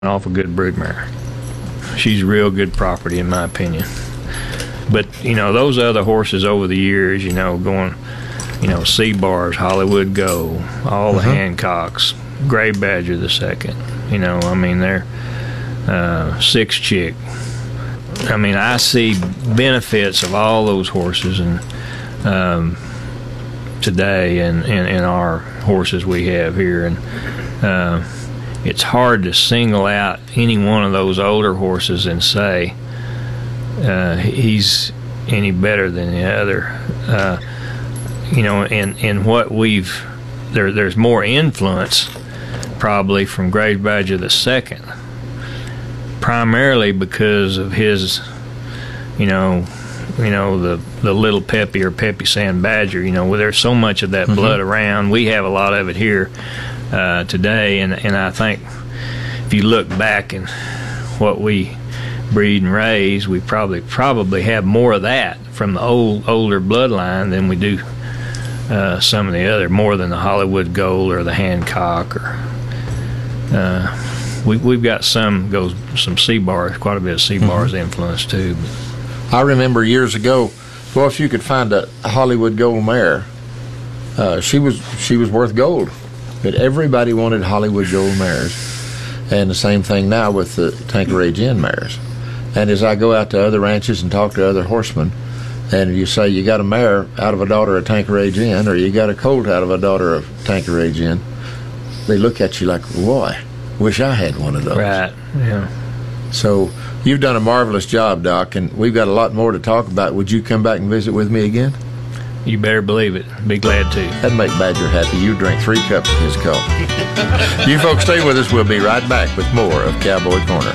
off a good broodmare. She's real good property in my opinion. But, those other horses over the years, going, C-Bars, Hollywood Go, all the Hancocks, Gray Badger the second, they're Six Chick. I see benefits of all those horses and today and our horses we have here. And it's hard to single out any one of those older horses and say he's any better than the other. And what there's more influence probably from Gray Badger the second, primarily because of his, the little Peppy or Peppy Sand Badger. Where there's so much of that blood around. We have a lot of it here today, and I think if you look back and what we breed and raise, we probably have more of that from the older bloodline than we do some of the other, more than the Hollywood Gold or the Hancock, or we've got some C-Bars, quite a bit of C-Bars influence too. I remember years ago, well, if you could find a Hollywood Gold mare, she was worth gold, but everybody wanted Hollywood Gold mares, and the same thing now with the Tanqueray Gin mares. And as I go out to other ranches and talk to other horsemen, and you say you got a mare out of a daughter of Tanqueray Gin, or you got a colt out of a daughter of Tanqueray Gin, they look at you like, boy, wish I had one of those. Right, yeah. So you've done a marvelous job, Doc, and we've got a lot more to talk about. Would you come back and visit with me again? You better believe it. Be glad to. That'd make Badger happy. You drink 3 cups of his coffee. You folks stay with us. We'll be right back with more of Cowboy Corner.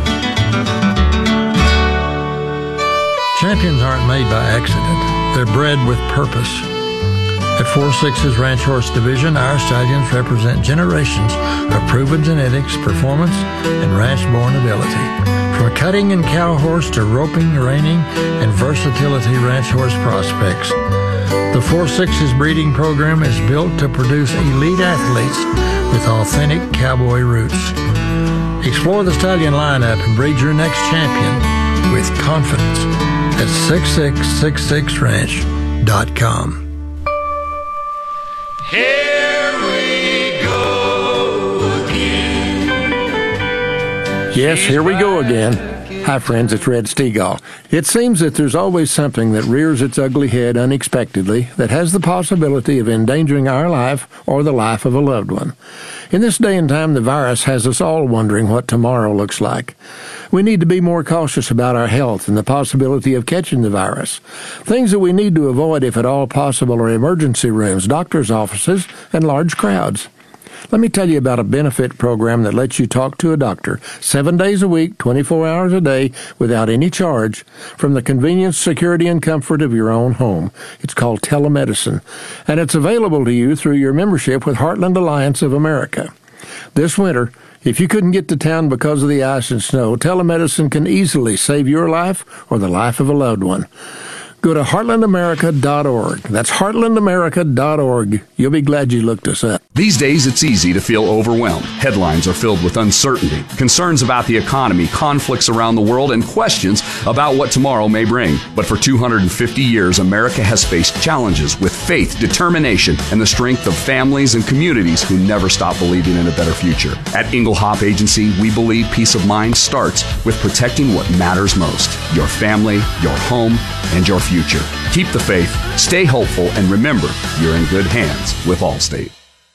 Champions aren't made by accident. They're bred with purpose. At 4-6's Ranch Horse Division, our stallions represent generations of proven genetics, performance, and ranch-born ability. From cutting and cow horse to roping, reining, and versatility ranch horse prospects, the 4-6's breeding program is built to produce elite athletes with authentic cowboy roots. Explore the stallion lineup and breed your next champion with confidence at 6666ranch.com. Here we go again. Yes, here we go again. Hi, friends, it's Red Stegall. It seems that there's always something that rears its ugly head unexpectedly that has the possibility of endangering our life or the life of a loved one. In this day and time, the virus has us all wondering what tomorrow looks like. We need to be more cautious about our health and the possibility of catching the virus. Things that we need to avoid, if at all possible, are emergency rooms, doctor's offices, and large crowds. Let me tell you about a benefit program that lets you talk to a doctor 7 days a week, 24 hours a day, without any charge, from the convenience, security, and comfort of your own home. It's called telemedicine, and it's available to you through your membership with Heartland Alliance of America. This winter, if you couldn't get to town because of the ice and snow, telemedicine can easily save your life or the life of a loved one. Go to heartlandamerica.org. That's heartlandamerica.org. You'll be glad you looked us up. These days, it's easy to feel overwhelmed. Headlines are filled with uncertainty, concerns about the economy, conflicts around the world, and questions about what tomorrow may bring. But for 250 years, America has faced challenges with faith, determination, and the strength of families and communities who never stop believing in a better future. At Engelhop Agency, we believe peace of mind starts with protecting what matters most: your family, your home, and your future. Keep the faith, stay hopeful, and remember, you're in good hands with Allstate.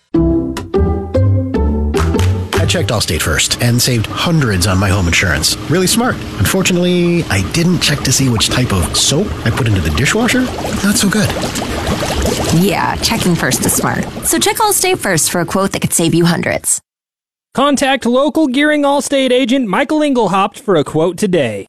I checked Allstate first and saved hundreds on my home insurance. Really smart. Unfortunately, I didn't check to see which type of soap I put into the dishwasher. Not so good. Yeah, checking first is smart. So check Allstate first for a quote that could save you hundreds. Contact local Gearing Allstate agent Michael Engelhaupt for a quote today.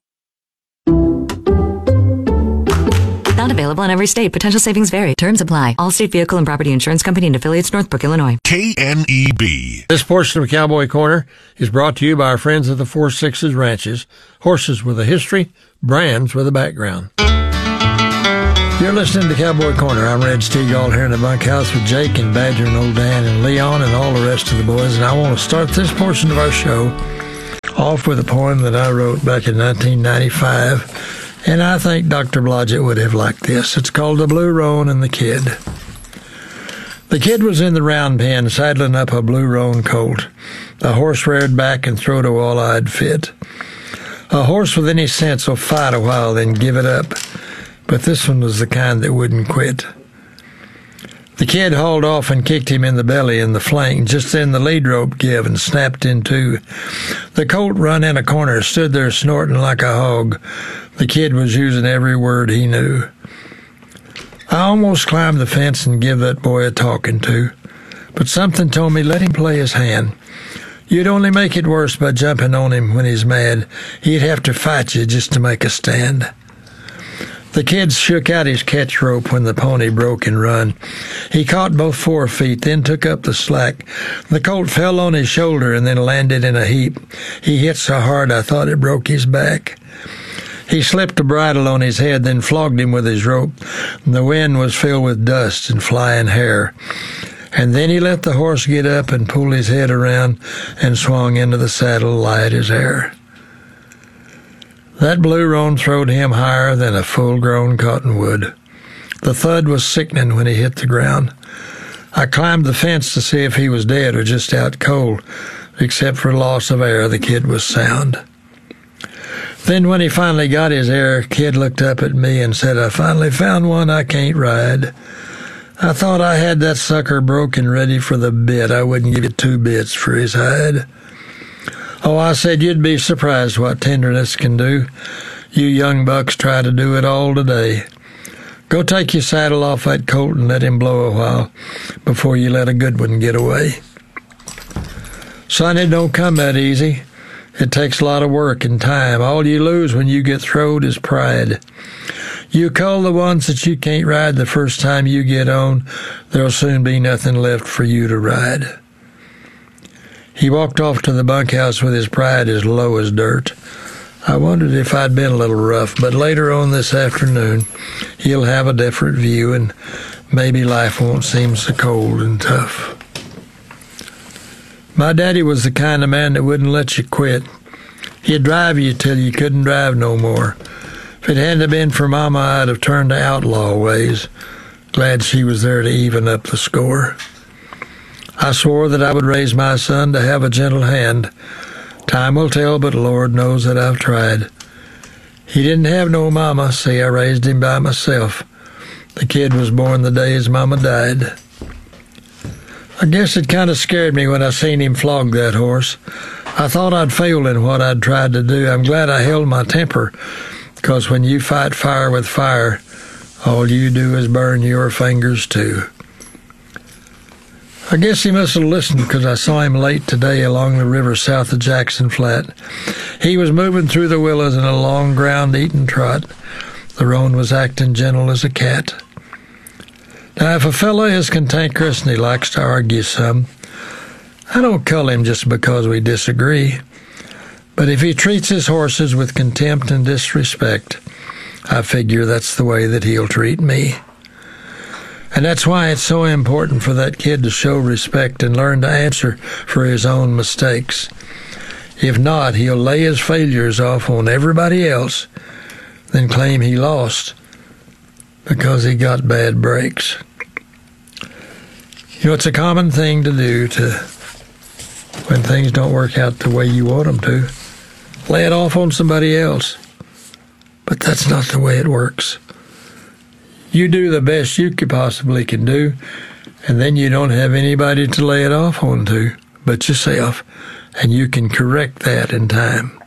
Not available in every state. Potential savings vary. Terms apply. Allstate Vehicle and Property Insurance Company and affiliates, Northbrook, Illinois. KNEB. This portion of Cowboy Corner is brought to you by our friends at the 4-6's Ranches. Horses with a history, brands with a background. You're listening to Cowboy Corner. I'm Red Stegall here in the bunkhouse with Jake and Badger and Old Dan and Leon and all the rest of the boys. And I want to start this portion of our show off with a poem that I wrote back in 1995, and I think Dr. Blodgett would have liked this. It's called The Blue Roan and the Kid. The kid was in the round pen, saddling up a blue roan colt. The horse reared back and throwed a wall-eyed fit. A horse with any sense will fight a while, then give it up, but this one was the kind that wouldn't quit. The kid hauled off and kicked him in the belly and the flank. Just then the lead rope gave and snapped in two. The colt run in a corner, stood there snorting like a hog. The kid was using every word he knew. I almost climbed the fence and give that boy a talking to, but something told me let him play his hand. You'd only make it worse by jumping on him when he's mad. He'd have to fight you just to make a stand. The kid shook out his catch rope when the pony broke and run. He caught both forefeet, then took up the slack. The colt fell on his shoulder and then landed in a heap. He hit so hard I thought it broke his back. He slipped a bridle on his head, then flogged him with his rope. The wind was filled with dust and flying hair. And then he let the horse get up and pull his head around and swung into the saddle light as air. That blue roan throwed him higher than a full-grown cottonwood. The thud was sickening when he hit the ground. I climbed the fence to see if he was dead or just out cold. Except for loss of air, the kid was sound. Then when he finally got his air, Kid looked up at me and said, I finally found one I can't ride. I thought I had that sucker broken ready for the bit. I wouldn't give it 2 bits for his hide. Oh, I said, you'd be surprised what tenderness can do. You young bucks try to do it all today. Go take your saddle off that colt and let him blow a while before you let a good one get away. Son, it don't come that easy. It takes a lot of work and time. All you lose when you get throwed is pride. You cull the ones that you can't ride the first time you get on, there'll soon be nothing left for you to ride. He walked off to the bunkhouse with his pride as low as dirt. I wondered if I'd been a little rough, but later on this afternoon, he'll have a different view, and maybe life won't seem so cold and tough. My daddy was the kind of man that wouldn't let you quit. He'd drive you till you couldn't drive no more. If it hadn't been for Mama, I'd have turned to outlaw ways. Glad she was there to even up the score. I swore that I would raise my son to have a gentle hand. Time will tell, but Lord knows that I've tried. He didn't have no mama, see, I raised him by myself. The kid was born the day his mama died. I guess it kind of scared me when I seen him flog that horse. I thought I'd failed in what I'd tried to do. I'm glad I held my temper, because when you fight fire with fire, all you do is burn your fingers too. I guess he must have listened, because I saw him late today along the river south of Jackson Flat. He was moving through the willows in a long ground-eating trot. The roan was acting gentle as a cat. Now, if a fellow is cantankerous and he likes to argue some, I don't cull him just because we disagree. But if he treats his horses with contempt and disrespect, I figure that's the way that he'll treat me. And that's why it's so important for that kid to show respect and learn to answer for his own mistakes. If not, he'll lay his failures off on everybody else, then claim he lost because he got bad breaks. You know, it's a common thing to do when things don't work out the way you want them to, lay it off on somebody else. But that's not the way it works. You do the best you possibly can do, and then you don't have anybody to lay it off on to but yourself, and you can correct that in time.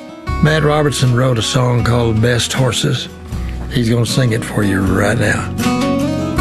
Matt Robertson wrote a song called Best Horses. He's going to sing it for you right now.